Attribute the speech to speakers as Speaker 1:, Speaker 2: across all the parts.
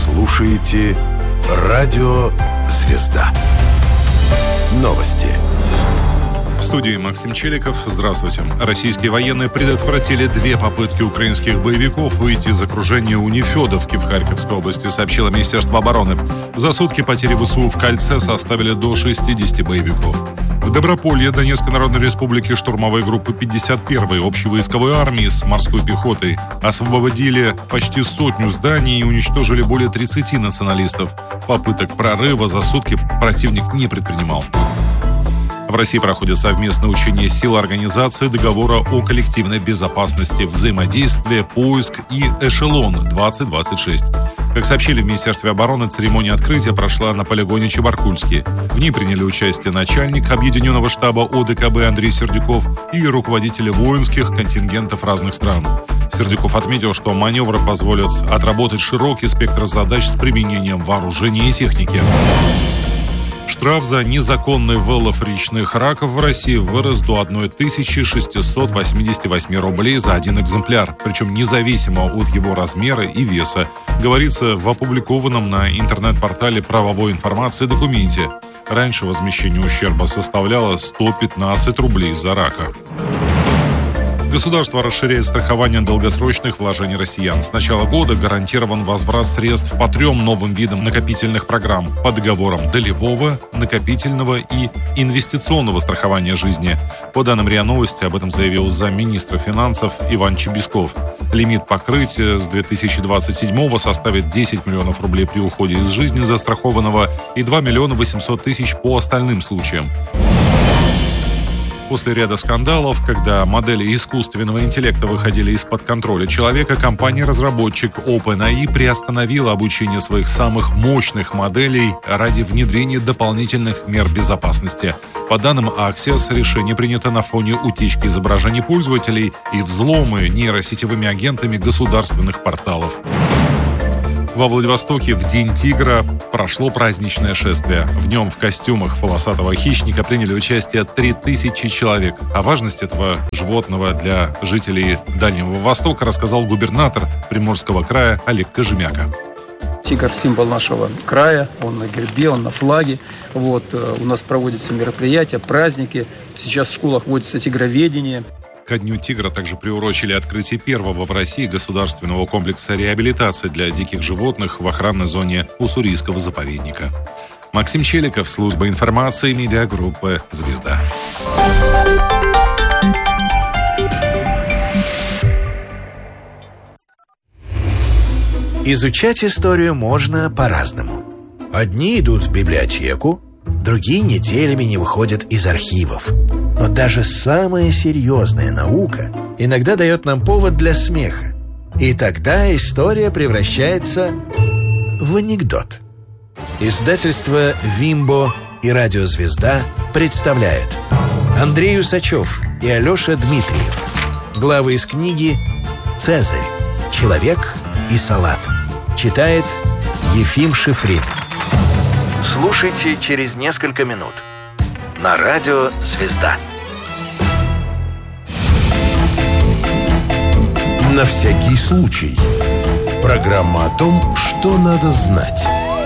Speaker 1: слушаете «Радио Звезда». Новости.
Speaker 2: В студии Максим Челиков. Здравствуйте. Российские военные предотвратили 2 попытки украинских боевиков выйти из окружения у Нефедовки в Харьковской области, сообщило Министерство обороны. За сутки потери ВСУ в кольце составили до 60 боевиков. В Доброполье Донецкой Народной Республики штурмовые группы 51-й общевойсковой армии с морской пехотой освободили почти 100 зданий и уничтожили более 30 националистов. Попыток прорыва за сутки противник не предпринимал. В России проходит совместное учение сил организации договора о коллективной безопасности, взаимодействие, поиск и «Эшелон-2026». Как сообщили в Министерстве обороны, церемония открытия прошла на полигоне Чебаркульский. В ней приняли участие начальник Объединенного штаба ОДКБ Андрей Сердюков и руководители воинских контингентов разных стран. Сердюков отметил, что маневры позволят отработать широкий спектр задач с применением вооружения и техники. Штраф за незаконный вылов речных раков в России вырос до 1688 рублей за один экземпляр, причем независимо от его размера и веса, говорится в опубликованном на интернет-портале правовой информации документе. Раньше возмещение ущерба составляло 115 рублей за рака. Государство расширяет страхование долгосрочных вложений россиян. С начала года гарантирован возврат средств по 3 новым видам накопительных программ по договорам долевого, накопительного и инвестиционного страхования жизни. По данным РИА Новости, об этом заявил замминистра финансов Иван Чебесков. Лимит покрытия с 2027-го составит 10 миллионов рублей при уходе из жизни застрахованного и 2 миллиона 800 тысяч по остальным случаям. После ряда скандалов, когда модели искусственного интеллекта выходили из-под контроля человека, компания-разработчик OpenAI приостановила обучение своих самых мощных моделей ради внедрения дополнительных мер безопасности. По данным Axios, решение принято на фоне утечки изображений пользователей и взлома нейросетевыми агентами государственных порталов. Во Владивостоке в День тигра прошло праздничное шествие. В нем в костюмах полосатого хищника приняли участие 3000 человек. О важности этого животного для жителей Дальнего Востока рассказал губернатор Приморского края Олег Кожемяка.
Speaker 3: Тигр – символ нашего края, он на гербе, он на флаге. У нас проводятся мероприятия, праздники. Сейчас в школах вводится тигроведение.
Speaker 2: Ко Дню тигра также приурочили открытие первого в России государственного комплекса реабилитации для диких животных в охранной зоне Уссурийского заповедника. Максим Челиков, служба информации медиагруппы «Звезда».
Speaker 4: Изучать историю можно по-разному. Одни идут в библиотеку, другие неделями не выходят из архивов. Но даже самая серьезная наука иногда дает нам повод для смеха. И тогда история превращается в анекдот. Издательство «Вимбо» и «Радио Звезда» представляют Андрей Усачев и Алеша Дмитриев. Главы из книги «Цезарь. Человек и салат». Читает Ефим Шифрин. Слушайте через несколько минут на Радио Звезда.
Speaker 1: На всякий случай. Программа о том, что надо знать.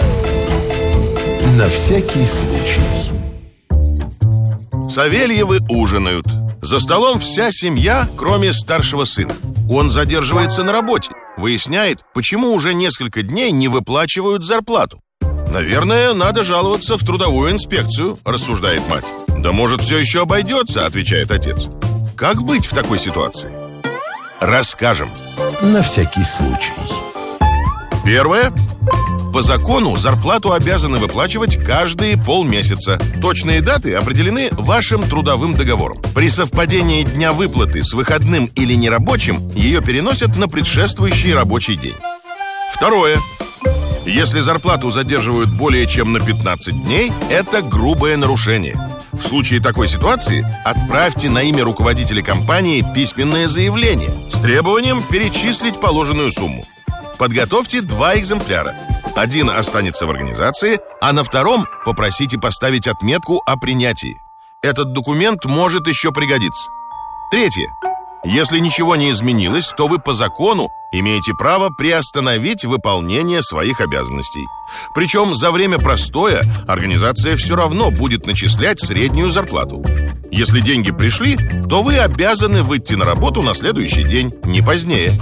Speaker 1: На всякий случай.
Speaker 5: Савельевы ужинают. За столом вся семья, кроме старшего сына. Он задерживается на работе. Выясняет, почему уже несколько дней не выплачивают зарплату. «Наверное, надо жаловаться в трудовую инспекцию», – рассуждает мать. «Да может, все еще обойдется», – отвечает отец. Как быть в такой ситуации? Расскажем.
Speaker 1: На всякий случай.
Speaker 5: Первое. По закону зарплату обязаны выплачивать каждые полмесяца. Точные даты определены вашим трудовым договором. При совпадении дня выплаты с выходным или нерабочим ее переносят на предшествующий рабочий день. Второе. Если зарплату задерживают более чем на 15 дней, это грубое нарушение. В случае такой ситуации отправьте на имя руководителя компании письменное заявление с требованием перечислить положенную сумму. Подготовьте 2 экземпляра. Один останется в организации, а на втором попросите поставить отметку о принятии. Этот документ может еще пригодиться. Третье. Если ничего не изменилось, то вы по закону имеете право приостановить выполнение своих обязанностей. Причем за время простоя организация все равно будет начислять среднюю зарплату. Если деньги пришли, то вы обязаны выйти на работу на следующий день, не позднее.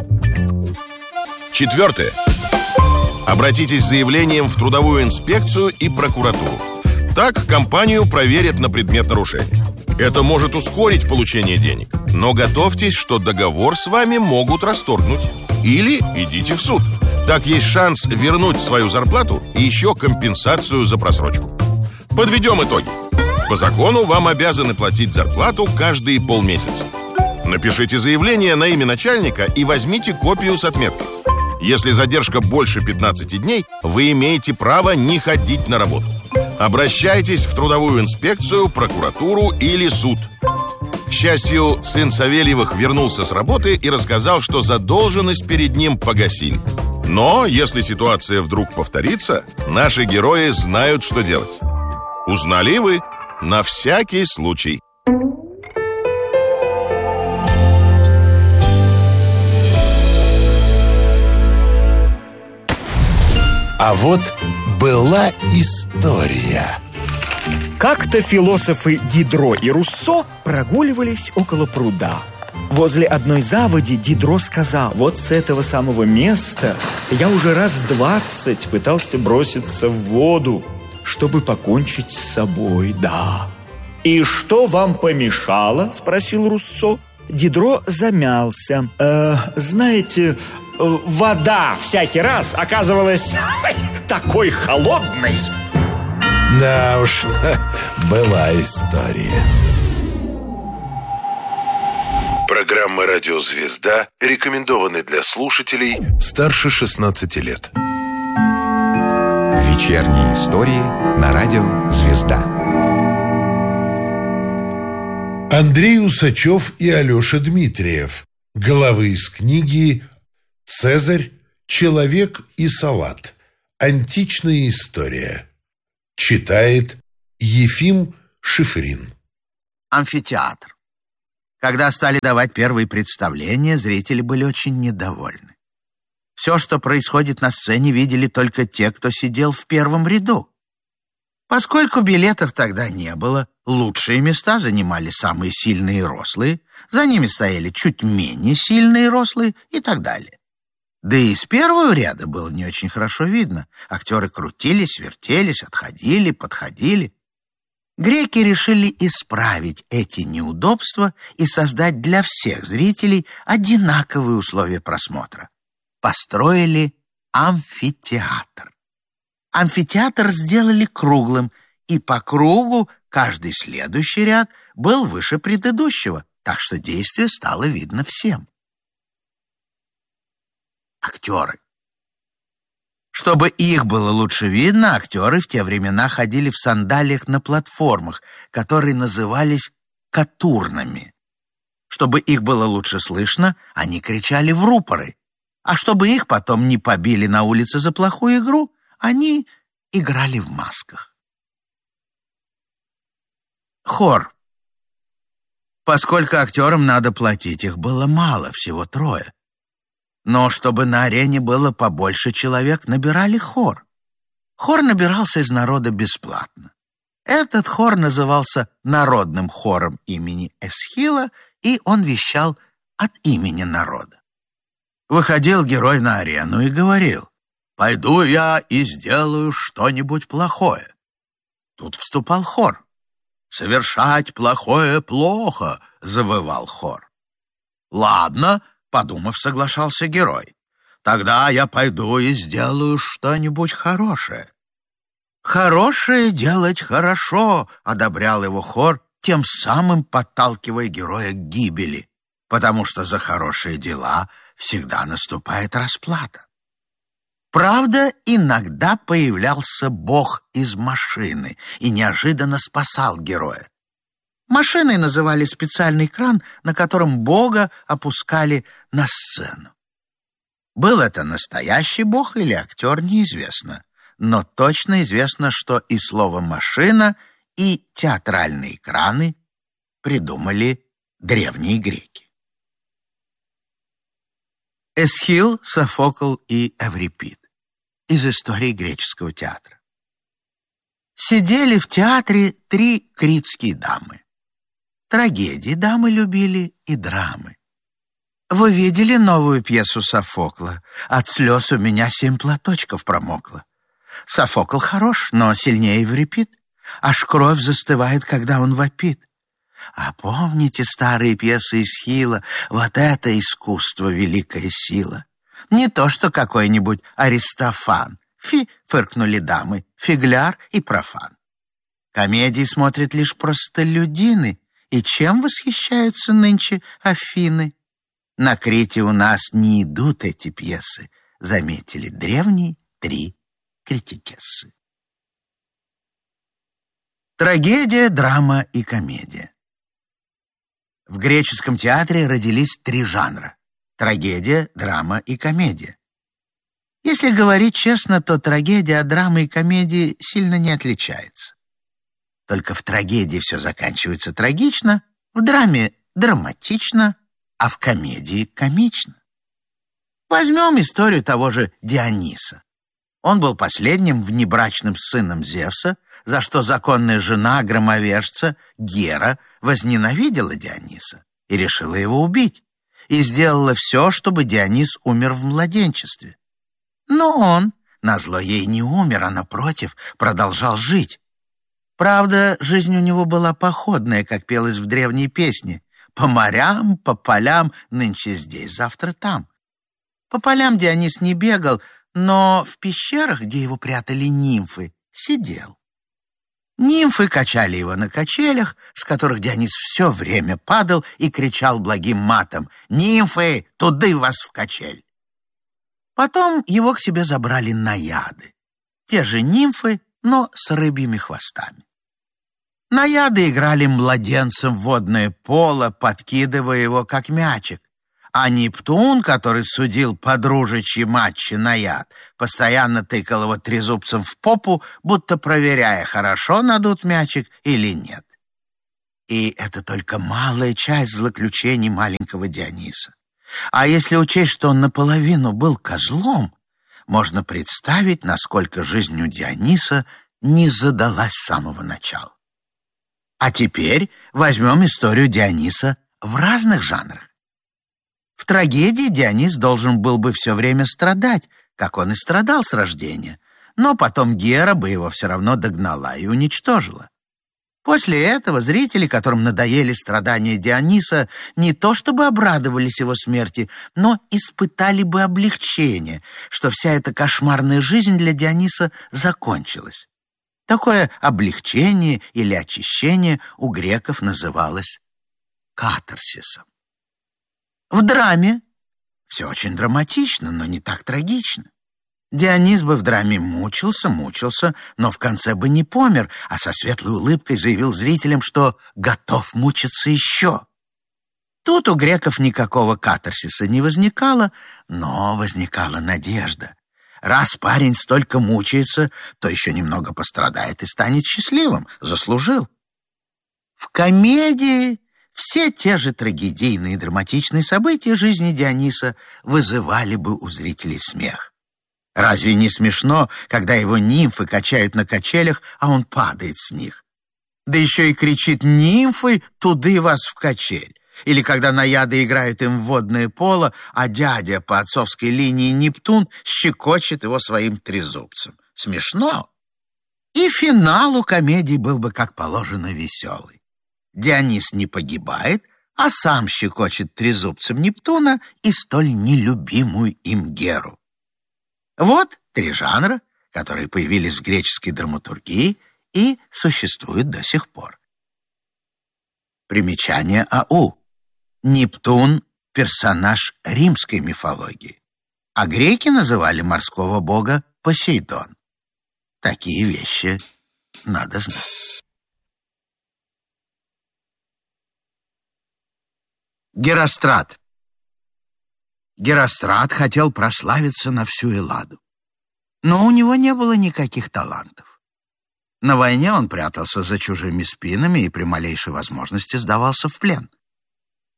Speaker 5: 4. Обратитесь с заявлением в трудовую инспекцию и прокуратуру. Так компанию проверят на предмет нарушений. Это может ускорить получение денег, но готовьтесь, что договор с вами могут расторгнуть. Или идите в суд. Так есть шанс вернуть свою зарплату и еще компенсацию за просрочку. Подведем итоги. По закону вам обязаны платить зарплату каждые полмесяца. Напишите заявление на имя начальника и возьмите копию с отметкой. Если задержка больше 15 дней, вы имеете право не ходить на работу. Обращайтесь в трудовую инспекцию, прокуратуру или суд. К счастью, сын Савельевых вернулся с работы и рассказал, что задолженность перед ним погасили. Но если ситуация вдруг повторится, наши герои знают, что делать. Узнали вы? На всякий случай.
Speaker 1: А вот была история.
Speaker 6: Как-то философы Дидро и Руссо прогуливались около пруда. Возле одной заводи Дидро сказал: «Вот с этого самого места я уже раз 20 пытался броситься в воду, чтобы покончить с собой, да». «И что вам помешало?» – спросил Руссо. Дидро замялся. «Знаете, вода всякий раз оказывалась такой холодной».
Speaker 1: Да уж, была история. Программа «Радио Звезда» рекомендованы для слушателей старше 16 лет.
Speaker 7: Вечерние истории на радио «Звезда».
Speaker 1: Андрей Усачев и Алеша Дмитриев. Главы из книги «Цезарь, человек и салат. Античная история». Читает Ефим Шифрин.
Speaker 8: Амфитеатр. Когда стали давать первые представления, зрители были очень недовольны. Все, что происходит на сцене, видели только те, кто сидел в первом ряду. Поскольку билетов тогда не было, лучшие места занимали самые сильные и рослые, за ними стояли чуть менее сильные и рослые и так далее. Да и с первого ряда было не очень хорошо видно. Актеры крутились, вертелись, отходили, подходили. Греки решили исправить эти неудобства и создать для всех зрителей одинаковые условия просмотра. Построили амфитеатр. Амфитеатр сделали круглым, и по кругу каждый следующий ряд был выше предыдущего, так что действие стало видно всем. Актеры. Чтобы их было лучше видно, актеры в те времена ходили в сандалиях на платформах, которые назывались катурнами. Чтобы их было лучше слышно, они кричали в рупоры. А чтобы их потом не побили на улице за плохую игру, они играли в масках. Хор. Поскольку актерам надо платить, их было мало, всего 3. Но чтобы на арене было побольше человек, набирали хор. Хор набирался из народа бесплатно. Этот хор назывался Народным хором имени Эсхила, и он вещал от имени народа. Выходил герой на арену и говорил: «Пойду я и сделаю что-нибудь плохое». Тут вступал хор. «Совершать плохое плохо», — завывал хор. «Ладно», — подумав, соглашался герой. «Тогда я пойду и сделаю что-нибудь хорошее». «Хорошее делать хорошо», — одобрял его хор, тем самым подталкивая героя к гибели, потому что за хорошие дела всегда наступает расплата. Правда, иногда появлялся бог из машины и неожиданно спасал героя. Машиной называли специальный кран, на котором бога опускали на сцену. Был это настоящий бог или актер, неизвестно, но точно известно, что и слово «машина», и театральные краны придумали древние греки. Эсхил, Софокл и Эврипид. Из истории греческого театра. Сидели в театре 3 критские дамы. Трагедии дамы любили и драмы. Вы видели новую пьесу Софокла? От слез у меня 7 платочков промокло. Софокл хорош, но сильнее Эврипид. Аж кровь застывает, когда он вопит. А помните старые пьесы Эсхила? Вот это искусство, великая сила. Не то, что какой-нибудь Аристофан. Фи, фыркнули дамы, фигляр и профан. Комедии смотрят лишь простолюдины. И чем восхищаются нынче Афины? На Крите у нас не идут эти пьесы, заметили древние 3 критикессы. Трагедия, драма и комедия. В греческом театре родились 3 жанра – трагедия, драма и комедия. Если говорить честно, то трагедия от драмы и комедии сильно не отличается. Только в трагедии все заканчивается трагично, в драме драматично, а в комедии комично. Возьмем историю того же Диониса. Он был последним внебрачным сыном Зевса, за что законная жена громовержца Гера возненавидела Диониса и решила его убить, и сделала все, чтобы Дионис умер в младенчестве. Но он, назло ей, не умер, а напротив, продолжал жить. Правда, жизнь у него была походная, как пелось в древней песне: «По морям, по полям, нынче здесь, завтра там». По полям Дионис не бегал, но в пещерах, где его прятали нимфы, сидел. Нимфы качали его на качелях, с которых Дионис все время падал и кричал благим матом: «Нимфы, туды вас в качель!» Потом его к себе забрали наяды. Те же нимфы, но с рыбьими хвостами. Наяды играли младенцем в водное поло, подкидывая его как мячик. А Нептун, который судил подружечьи матчи наяд, постоянно тыкал его трезубцем в попу, будто проверяя, хорошо надут мячик или нет. И это только малая часть злоключений маленького Диониса. А если учесть, что он наполовину был козлом, можно представить, насколько жизнь у Диониса не задалась с самого начала. А теперь возьмем историю Диониса в разных жанрах. В трагедии Дионис должен был бы все время страдать, как он и страдал с рождения, но потом Гера бы его все равно догнала и уничтожила. После этого зрители, которым надоели страдания Диониса, не то чтобы обрадовались его смерти, но испытали бы облегчение, что вся эта кошмарная жизнь для Диониса закончилась. Такое облегчение или очищение у греков называлось катарсисом. В драме все очень драматично, но не так трагично. Дионис бы в драме мучился, но в конце бы не помер, а со светлой улыбкой заявил зрителям, что готов мучиться еще. Тут у греков никакого катарсиса не возникало, но возникала надежда. Раз парень столько мучается, то еще немного пострадает и станет счастливым, заслужил. В комедии все те же трагедийные и драматичные события жизни Диониса вызывали бы у зрителей смех. Разве не смешно, когда его нимфы качают на качелях, а он падает с них? Да еще и кричит: «Нимфы, туды вас в качель!» Или когда наяды играют им в водное поло, а дядя по отцовской линии Нептун щекочет его своим трезубцем. Смешно. И финал у комедии был бы, как положено, веселый. Дионис не погибает, а сам щекочет трезубцем Нептуна и столь нелюбимую им Геру. Вот 3 жанра, которые появились в греческой драматургии и существуют до сих пор. Примечание АУ. Нептун – персонаж римской мифологии, а греки называли морского бога Посейдон. Такие вещи надо знать. Герострат. Герострат хотел прославиться на всю Элладу, но у него не было никаких талантов. На войне он прятался за чужими спинами и при малейшей возможности сдавался в плен.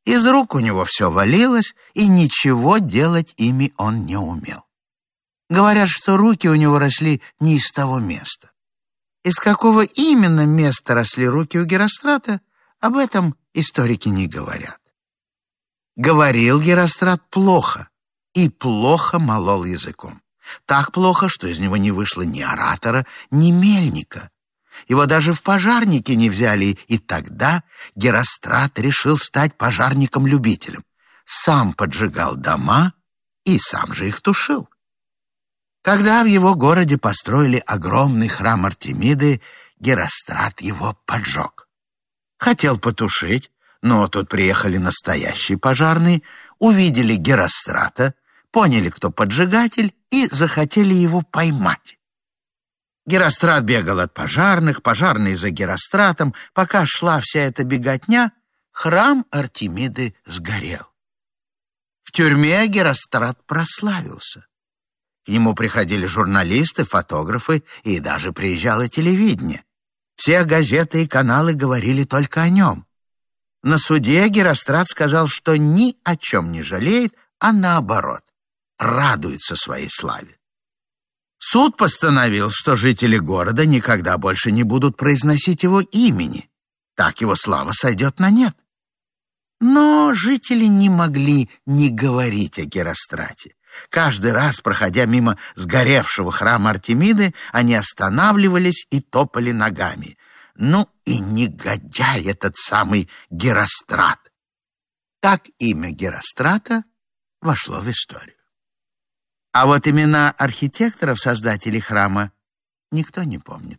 Speaker 8: Из рук у него все валилось, и ничего делать ими он не умел. Говорят, что руки у него росли не из того места. Из какого именно места росли руки у Герострата, об этом историки не говорят. Говорил Герострат плохо и плохо молол языком. Так плохо, что из него не вышло ни оратора, ни мельника. Его даже в пожарники не взяли, и тогда Герострат решил стать пожарником-любителем. Сам поджигал дома и сам же их тушил. Когда в его городе построили огромный храм Артемиды, Герострат его поджег. Хотел потушить, но тут приехали настоящие пожарные, увидели Герострата, поняли, кто поджигатель, и захотели его поймать. Герострат бегал от пожарных, пожарные за Геростратом. Пока шла вся эта беготня, храм Артемиды сгорел. В тюрьме Герострат прославился. К нему приходили журналисты, фотографы, и даже приезжало телевидение. Все газеты и каналы говорили только о нем. На суде Герострат сказал, что ни о чем не жалеет, а наоборот, радуется своей славе. Суд постановил, что жители города никогда больше не будут произносить его имени. Так его слава сойдет на нет. Но жители не могли не говорить о Герострате. Каждый раз, проходя мимо сгоревшего храма Артемиды, они останавливались и топали ногами. Ну и негодяй этот самый Герострат. Так имя Герострата вошло в историю. А вот имена архитекторов, создателей храма, никто не помнит.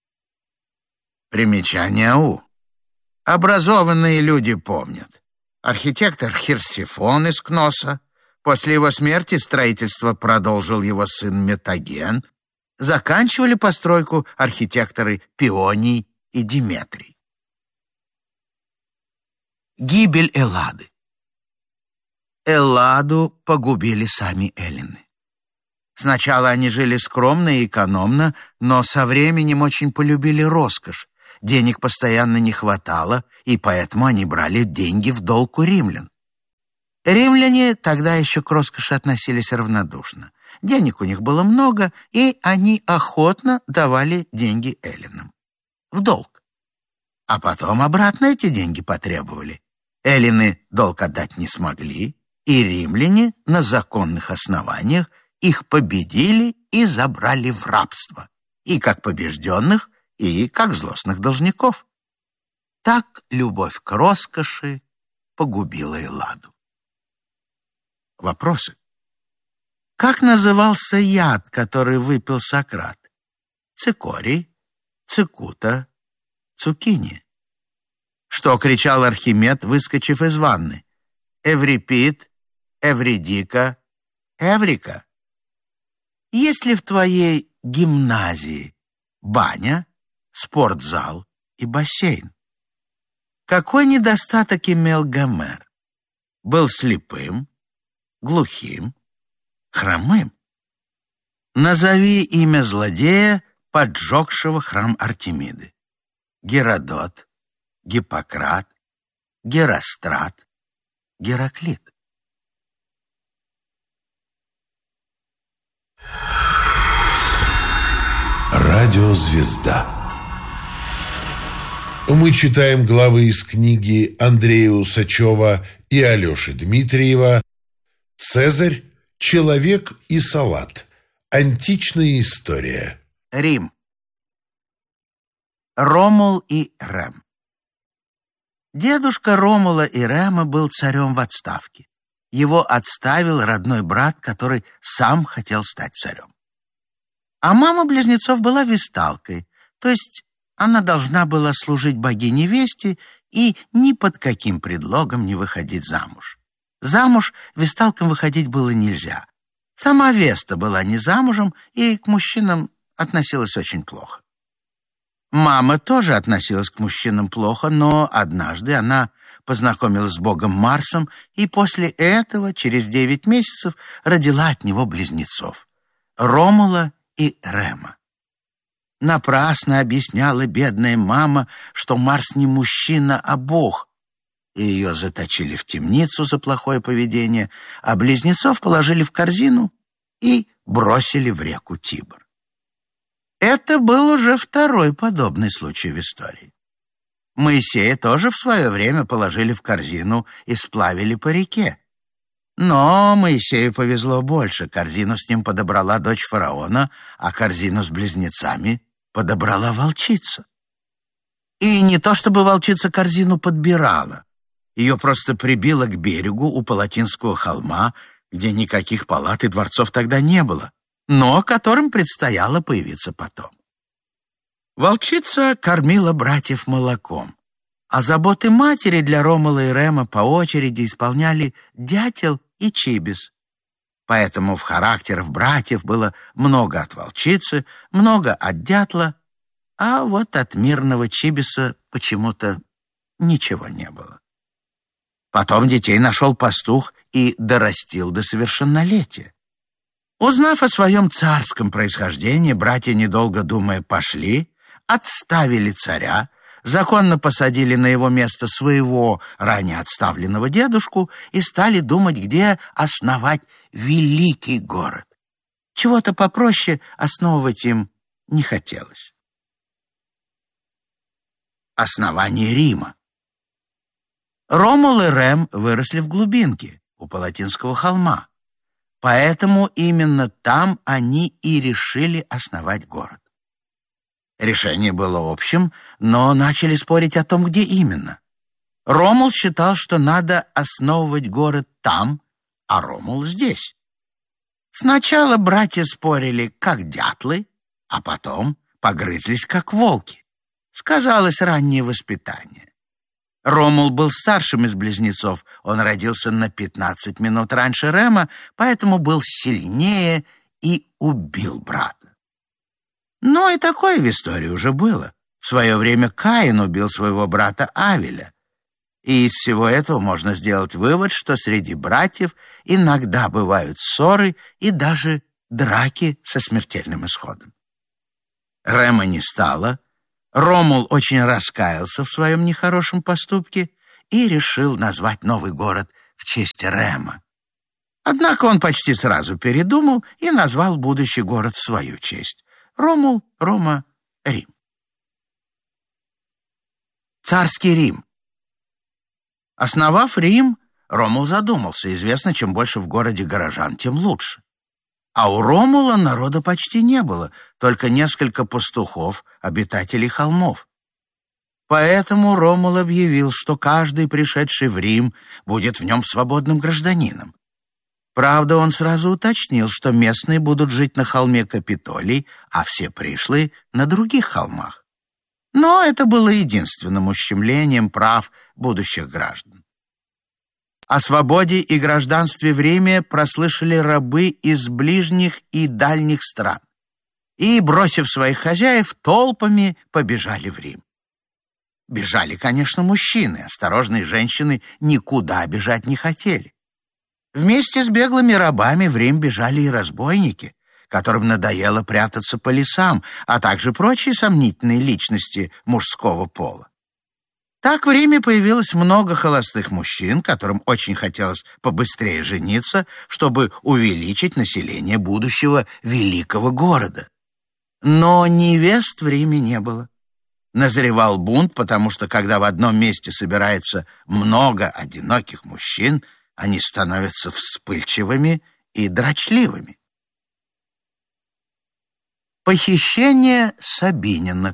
Speaker 8: Примечание АУ. Образованные люди помнят. Архитектор Хирсифон из Кноса. После его смерти строительство продолжил его сын Метаген. Заканчивали постройку архитекторы Пионий и Диметрий. Гибель Эллады. Элладу погубили сами эллины. Сначала они жили скромно и экономно, но со временем очень полюбили роскошь. Денег постоянно не хватало, и поэтому они брали деньги в долг у римлян. Римляне тогда еще к роскоши относились равнодушно. Денег у них было много, и они охотно давали деньги эллинам. В долг. А потом обратно эти деньги потребовали. Эллины долг отдать не смогли, и римляне на законных основаниях их победили и забрали в рабство, и как побежденных, и как злостных должников. Так любовь к роскоши погубила Элладу. Вопросы. Как назывался яд, который выпил Сократ? Цикорий, цикута, цукини. Что кричал Архимед, выскочив из ванны? Эврипид, Эвридика, Эврика. Есть ли в твоей гимназии баня, спортзал и бассейн? Какой недостаток имел Гомер? Был слепым, глухим, хромым. Назови имя злодея, поджегшего храм Артемиды. Геродот, Гиппократ, Герострат, Гераклит.
Speaker 1: Радиозвезда. Мы читаем главы из книги Андрея Усачева и Алеши Дмитриева «Цезарь, человек и салат. Античная история».
Speaker 8: Рим. Ромул и Рем. Дедушка Ромула и Рема был царем в отставке. Его отставил родной брат, который сам хотел стать царем. А мама близнецов была весталкой, то есть она должна была служить богине Вести и ни под каким предлогом не выходить замуж. Замуж весталкам выходить было нельзя. Сама Веста была не замужем и к мужчинам относилась очень плохо. Мама тоже относилась к мужчинам плохо, но однажды она познакомилась с богом Марсом и после этого, через 9 месяцев, родила от него близнецов — Ромула и Рема. Напрасно объясняла бедная мама, что Марс не мужчина, а бог. и ее заточили в темницу за плохое поведение, а близнецов положили в корзину и бросили в реку Тибр. Это был уже второй подобный случай в истории. Моисея тоже в свое время положили в корзину и сплавили по реке. Но Моисею повезло больше. Корзину с ним подобрала дочь фараона, а корзину с близнецами подобрала волчица. И не то чтобы волчица корзину подбирала. Ее просто прибило к берегу у Палатинского холма, где никаких палат и дворцов тогда не было, но которым предстояло появиться потом. Волчица кормила братьев молоком, а заботы матери для Ромула и Рема по очереди исполняли дятел и чибис. Поэтому в характерах братьев было много от волчицы, много от дятла, а вот от мирного чибиса почему-то ничего не было. Потом детей нашел пастух и дорастил до совершеннолетия. Узнав о своем царском происхождении, братья, недолго думая, пошли, отставили царя, законно посадили на его место своего ранее отставленного дедушку и стали думать, где основать великий город. Чего-то попроще основывать им не хотелось. Основание Рима. Ромул и Рем выросли в глубинке, у Палатинского холма. Поэтому именно там они и решили основать город. Решение было общим, но начали спорить о том, где именно. Ромул считал, что надо основывать город там, а Ромул здесь. Сначала братья спорили, как дятлы, а потом погрызлись, как волки. Сказалось раннее воспитание. Ромул был старшим из близнецов, он родился на 15 минут раньше Рема, поэтому был сильнее и убил брата. Но и такое в истории уже было. В свое время Каин убил своего брата Авеля. И из всего этого можно сделать вывод, что среди братьев иногда бывают ссоры и даже драки со смертельным исходом. Рема не стало. Ромул очень раскаялся в своем нехорошем поступке и решил назвать новый город в честь Рема. Однако он почти сразу передумал и назвал будущий город в свою честь. Ромул, Рома, Рим. Царский Рим. Основав Рим, Ромул задумался. Известно, чем больше в городе горожан, тем лучше. А у Ромула народа почти не было, только несколько пастухов, обитателей холмов. Поэтому Ромул объявил, что каждый, пришедший в Рим, будет в нем свободным гражданином. Правда, он сразу уточнил, что местные будут жить на холме Капитолий, а все пришлые — на других холмах. Но это было единственным ущемлением прав будущих граждан. О свободе и гражданстве в Риме прослышали рабы из ближних и дальних стран и, бросив своих хозяев, толпами побежали в Рим. Бежали, конечно, мужчины, осторожные женщины никуда бежать не хотели. Вместе с беглыми рабами в Рим бежали и разбойники, которым надоело прятаться по лесам, а также прочие сомнительные личности мужского пола. Так в Риме появилось много холостых мужчин, которым очень хотелось побыстрее жениться, чтобы увеличить население будущего великого города. Но невест в Риме не было. Назревал бунт, потому что когда в одном месте собирается много одиноких мужчин, они становятся вспыльчивыми и дрочливыми. Похищение сабининок.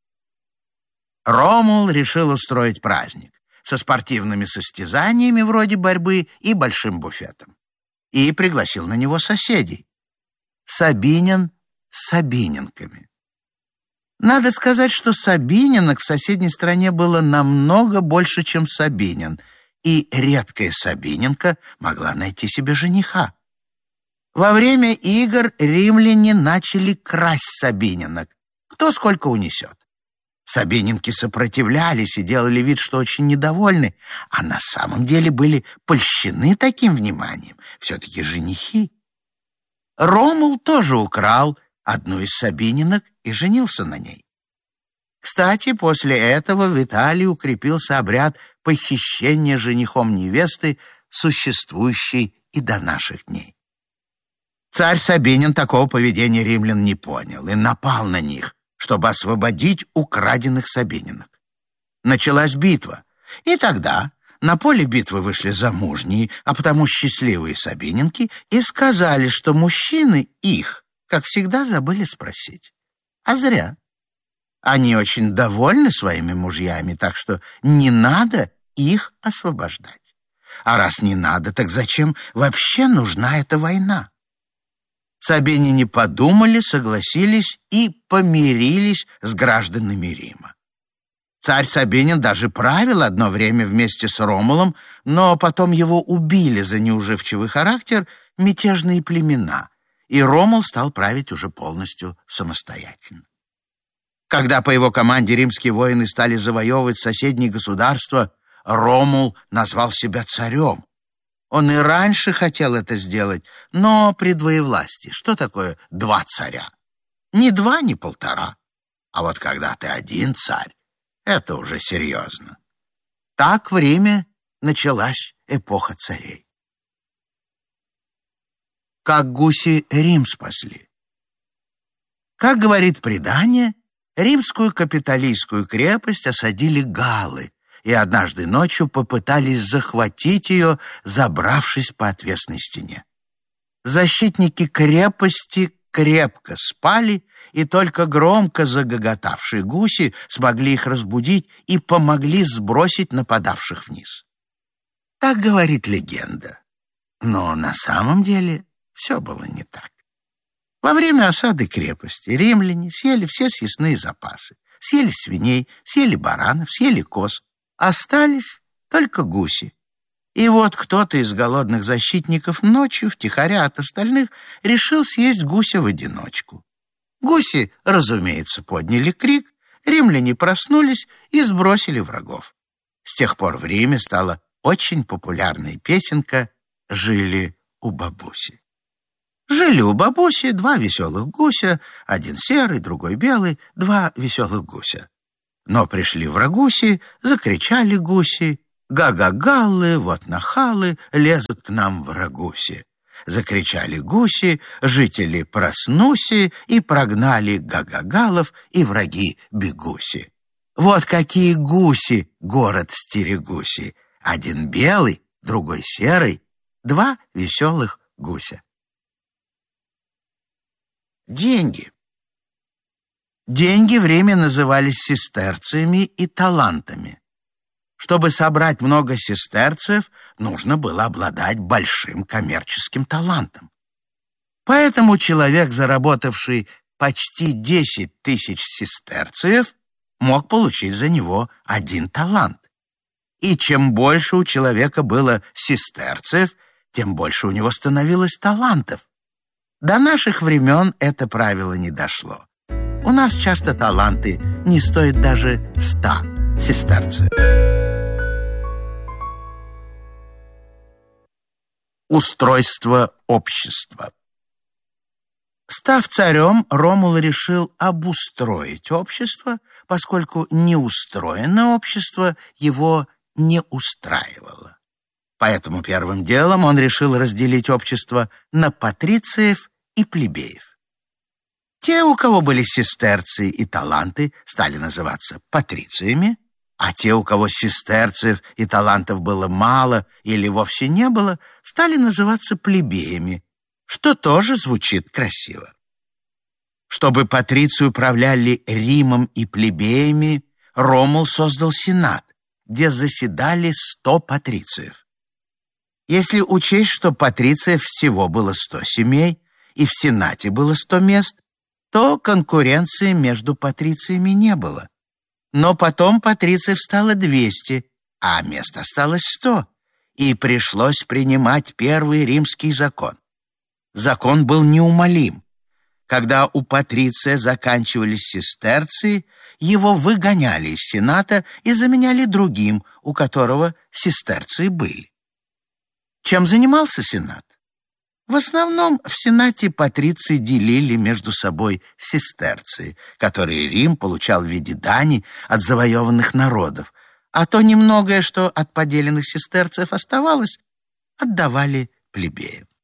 Speaker 8: Ромул решил устроить праздник со спортивными состязаниями вроде борьбы и большим буфетом. И пригласил на него соседей. Сабинин с сабининками. Надо сказать, что сабининок в соседней стране было намного больше, чем сабинин, и редкая сабининка могла найти себе жениха. Во время игр римляне начали красть сабининок, кто сколько унесет. Сабининки сопротивлялись и делали вид, что очень недовольны, а на самом деле были польщены таким вниманием, все-таки женихи. Ромул тоже украл одну из сабининок и женился на ней. Кстати, после этого в Италии укрепился обряд похищение женихом невесты, существующей и до наших дней. Царь Сабинин такого поведения римлян не понял и напал на них, чтобы освободить украденных сабининок. Началась битва, и тогда на поле битвы вышли замужние, а потому счастливые сабининки, и сказали, что мужчины их, как всегда, забыли спросить. А зря. Они очень довольны своими мужьями, так что не надо их освобождать. А раз не надо, так зачем вообще нужна эта война? Сабиняне подумали, согласились и помирились с гражданами Рима. Царь Сабинин даже правил одно время вместе с Ромулом, но потом его убили за неуживчивый характер мятежные племена, и Ромул стал править уже полностью самостоятельно. Когда по его команде римские воины стали завоевывать соседние государства, Ромул назвал себя царем. Он и раньше хотел это сделать, но при двоевластии. Что такое 2 царя? Ни 2, ни 1,5. А вот когда ты один царь, это уже серьезно. Так в Риме началась эпоха царей. Как гуси Рим спасли. Как говорит предание, римскую капитолийскую крепость осадили галлы, и однажды ночью попытались захватить ее, забравшись по отвесной стене. Защитники крепости крепко спали, и только громко загоготавшие гуси смогли их разбудить и помогли сбросить нападавших вниз. Так говорит легенда. Но на самом деле все было не так. Во время осады крепости римляне съели все съестные запасы. Съели свиней, съели баранов, съели коз. Остались только гуси. И вот кто-то из голодных защитников ночью, втихаря от остальных, решил съесть гуся в одиночку. Гуси, разумеется, подняли крик, римляне проснулись и сбросили врагов. С тех пор в Риме стала очень популярная песенка «Жили у бабуси». Жили у бабуси 2 веселых гуся, один серый, другой белый, 2 веселых гуся. Но пришли врагуси, закричали гуси: «Га-га-галлы, вот нахалы, лезут к нам врагуси». Закричали гуси, жители проснуси, и прогнали га-га-галов, и враги бегуси. Вот какие гуси город стерегуси. Один белый, другой серый, 2 веселых гуся. Деньги. Деньги в Риме назывались сестерциями и талантами. Чтобы собрать много сестерциев, нужно было обладать большим коммерческим талантом. Поэтому человек, заработавший почти 10 000 сестерциев, мог получить за него 1 талант. И чем больше у человека было сестерциев, тем больше у него становилось талантов. До наших времен это правило не дошло. У нас часто таланты не стоят даже 100 сестерцев. Устройство общества. Став царем, Ромул решил обустроить общество, поскольку неустроенное общество его не устраивало. Поэтому первым делом он решил разделить общество на патрициев и плебеев. Те, у кого были сестерции и таланты, стали называться патрициями, а те, у кого сестерциев и талантов было мало или вовсе не было, стали называться плебеями, что тоже звучит красиво. Чтобы патриции управляли Римом и плебеями, Ромул создал сенат, где заседали 100 патрициев. Если учесть, что патрициев всего было 100 семей, и в сенате было 100 мест, то конкуренции между патрициями не было. Но потом патрициев стало 200, а мест осталось 100, и пришлось принимать первый римский закон. Закон был неумолим. Когда у патриция заканчивались сестерции, его выгоняли из сената и заменяли другим, у которого сестерции были. Чем занимался сенат? В основном в сенате патриции делили между собой сестерции, которые Рим получал в виде дани от завоеванных народов, а то немногое, что от поделенных сестерцев оставалось, отдавали плебеям.